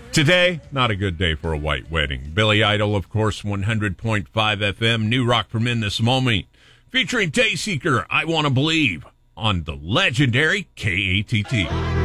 Today, not a good day for a white wedding. Billy Idol, of course, 100.5 FM, new rock from In This Moment, featuring Dayseeker, I Want to Believe, on the legendary KATT.